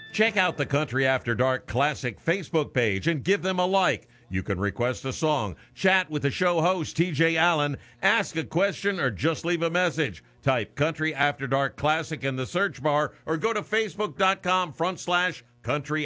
Check out the Country After Dark Classic Facebook page and give them a like. You can request a song, chat with the show host, TJ Allen, ask a question, or just leave a message. Type Country After Dark Classic in the search bar or go to facebook.com/Country